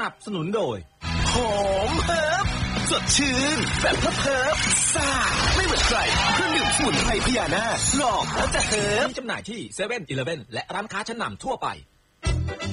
นับสนุนโดยหอมเฮิร์บสดชื่นแบบเฮิร์บซ่าไม่เหมือนใครเครื่องดื่มสมุนไพรพญานาคหลอกแล้วจะเฮิร์บมีจำหน่ายที่ 7-Eleven และร้านค้าชั้นนำทั่วไป